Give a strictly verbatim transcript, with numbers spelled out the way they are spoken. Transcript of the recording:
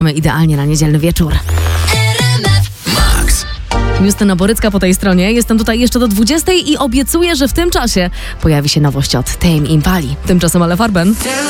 Idealnie na niedzielny wieczór. Max. Justyna Borycka po tej stronie. Jestem tutaj jeszcze do dwudziestej i obiecuję, że w tym czasie pojawi się nowość od Tame Impali. Tymczasem Ale Farben.